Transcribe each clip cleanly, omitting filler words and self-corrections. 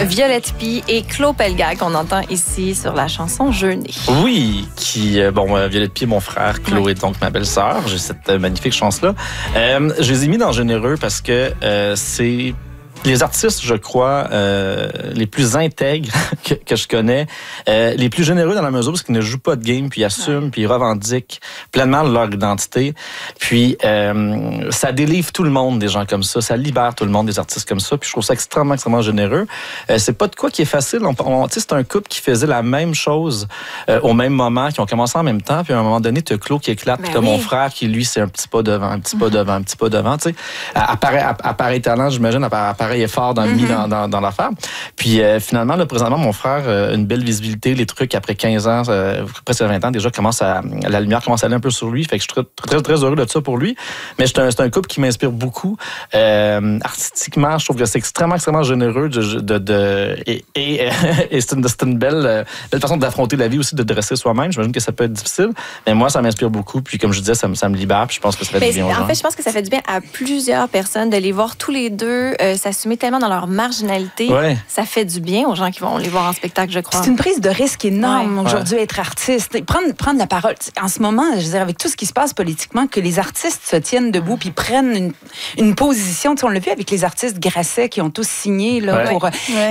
Violette Pie et Claude Pelgag qu'on entend ici sur la chanson Jeûner. Oui, Violette Pie est mon frère, Claude est donc ma belle-sœur. J'ai cette magnifique chance-là. Je les ai mis dans généreux parce que c'est les artistes, je crois, les plus intègres que je connais, les plus généreux dans la mesure parce qu'ils ne jouent pas de game, puis ils assument, puis ils revendiquent pleinement leur identité. Puis ça délivre tout le monde, des gens comme ça libère tout le monde, des artistes comme ça. Puis je trouve ça extrêmement, extrêmement généreux. C'est pas de quoi qui est facile. C'est un couple qui faisait la même chose au même moment, qui ont commencé en même temps. Puis à un moment donné, tu as Claude qui éclate, puis comme mon frère qui, lui, c'est un petit pas devant, un petit pas devant, un petit pas devant. Tu sais, appareil talent, j'imagine, appareil effort dans l'affaire. Puis finalement, là, présentement, mon frère, une belle visibilité, les trucs après 15 ans, presque 20 ans, déjà, la lumière commence à aller un peu sur lui. Fait que je suis très, très heureux de ça pour lui. Mais c'est un couple qui m'inspire beaucoup. Artistiquement, je trouve que c'est extrêmement, extrêmement généreux et c'est une belle façon d'affronter la vie aussi, de dresser soi-même. J'imagine que ça peut être difficile, mais moi, ça m'inspire beaucoup. Puis comme je disais, ça me libère. Puis je pense que ça fait du bien aux gens. En fait, je pense que ça fait du bien à plusieurs personnes de les voir tous les deux s'assumer tellement dans leur marginalité. Ouais. Ça fait du bien aux gens qui vont les voir en spectacle, je crois. C'est une prise de risque énorme aujourd'hui, être artiste. Prendre la parole. En ce moment, je veux dire, avec tout ce qui se passe politiquement, que les artistes se tiennent debout puis prennent une position. On l'a vu avec les artistes Grasset qui ont tous signé là, pour...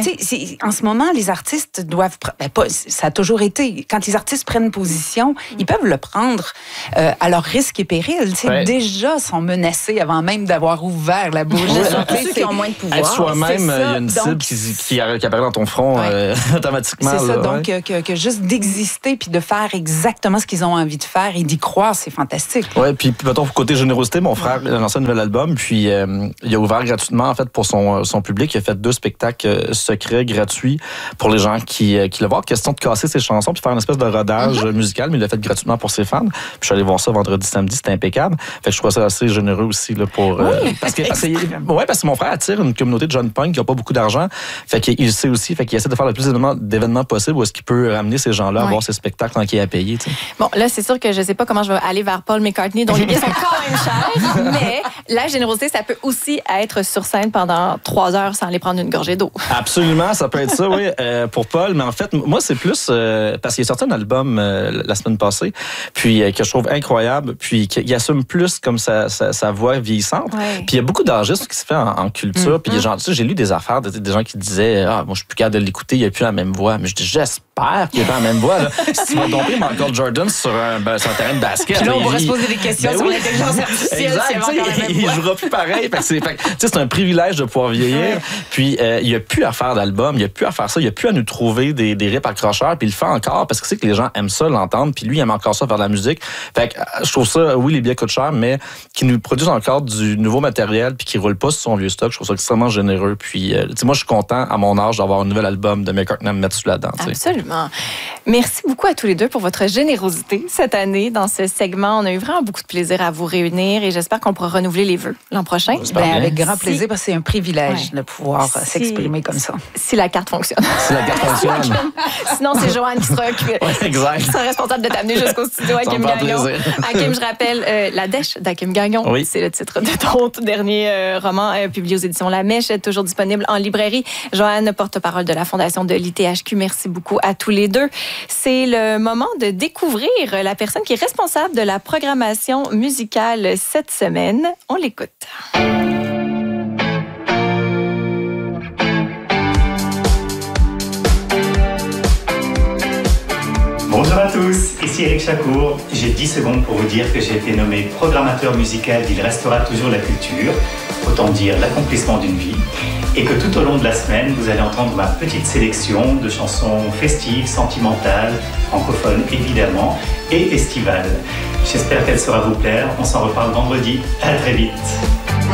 En ce moment, les artistes doivent... ça a toujours été. Quand les artistes prennent position, ils peuvent le prendre à leur risque et péril. Déjà, sont menacés avant même d'avoir ouvert la bouche. Ceux qui ont moins de pouvoir. Être soi-même, il y a une cible qui apparaît dans ton front automatiquement. C'est ça, donc que juste d'exister puis de faire exactement ce qu'ils ont envie de faire et d'y croire, c'est fantastique. Oui, puis mettons, côté générosité, mon frère a lancé un nouvel album, puis il a ouvert gratuitement, en fait, pour son public. Il a fait 2 spectacles secrets, gratuits, pour les gens qui le voient. Question de casser ses chansons puis faire une espèce de rodage musical, mais il l'a fait gratuitement pour ses fans. Puis je suis allé voir ça vendredi, samedi, c'était impeccable. Fait que je trouve ça assez généreux aussi là, pour... parce que mon frère attire une communauté de jeunes punks qui n'ont pas beaucoup d'argent. Fait qu'il sait aussi, fait qu'il essaie de faire le plus d'événements possible où est-ce qu'il peut ramener ces gens-là à voir ces spectacles tant qu'il est à payer. T'sais. Bon, là, c'est sûr que je sais pas comment je vais aller vers Paul McCartney, dont les billets sont quand même chers, mais la générosité, ça peut aussi être sur scène pendant 3 heures sans aller prendre une gorgée d'eau. Absolument, ça peut être ça, oui, pour Paul. Mais en fait, moi, c'est plus parce qu'il a sorti un album la semaine passée, puis que je trouve incroyable, puis qu'il assume plus comme sa voix vieillissante. Ouais. Puis il y a beaucoup d'artistes qui se fait en culture, puis j'ai lu des affaires des gens qui disaient moi, je suis plus capable de l'écouter, il n'y a plus la même voix. Mais je dis, j'espère qu'il n'y a pas la même voix. Là. Si tu vas domper Michael Jordan sur un terrain de basket. Puis là, on pourrait se poser des questions sur l'intelligence artificielle. Il ne jouera plus pareil. C'est un privilège de pouvoir vieillir. Puis il n'y a plus à faire d'album, il n'y a plus à faire ça, il n'y a plus à nous trouver des rips accrocheurs. Puis il le fait encore parce que c'est que les gens aiment ça, l'entendre. Puis lui, il aime encore ça, faire de la musique. Fait que je trouve ça, oui, les billets coûtent cher, mais qui nous produisent encore du nouveau matériel puis qui ne roule pas sur son vieux stock. Je trouve ça extrêmement généreux. Puis moi, je suis content à mon âge d'avoir un nouvel album de McCartney à me mettre sous la dent. Absolument. Merci beaucoup à tous les deux pour votre générosité cette année dans ce segment. On a eu vraiment beaucoup de plaisir à vous réunir et j'espère qu'on pourra renouveler les vœux l'an prochain. Avec grand plaisir, parce que c'est un privilège de pouvoir s'exprimer comme ça. Si la carte fonctionne. Si la carte fonctionne. Sinon, c'est Joanne qui sera responsable de t'amener jusqu'au studio Hakim Gagnon. Hakim, je rappelle, La Dèche d'Hakim Gagnon. Oui. C'est le titre de ton tout dernier roman publié aux éditions La Mèche, toujours disponible en librairie. Joanne, porte-parole de la Fondation de l'ITHQ. Merci beaucoup à tous les deux. C'est le moment de découvrir la personne qui est responsable de la programmation musicale cette semaine. On l'écoute. Bonjour à tous, ici Eric Chacour. J'ai 10 secondes pour vous dire que j'ai été nommé programmateur musical d'Il restera toujours la culture, autant dire l'accomplissement d'une vie, et que tout au long de la semaine, vous allez entendre ma petite sélection de chansons festives, sentimentales, francophones évidemment, et estivales. J'espère qu'elle saura vous plaire. On s'en reparle vendredi. À très vite.